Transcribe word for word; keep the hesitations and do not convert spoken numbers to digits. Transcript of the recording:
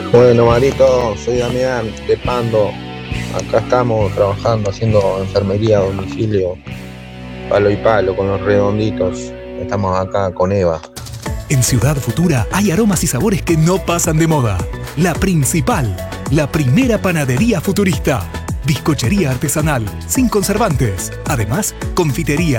Bueno, Marito, soy Damián de Pando. Acá estamos trabajando, haciendo enfermería a domicilio, palo y palo con los redonditos. Estamos acá con Eva. En Ciudad Futura hay aromas y sabores que no pasan de moda. La Principal, la primera panadería futurista. Bizcochería artesanal, sin conservantes. Además, confitería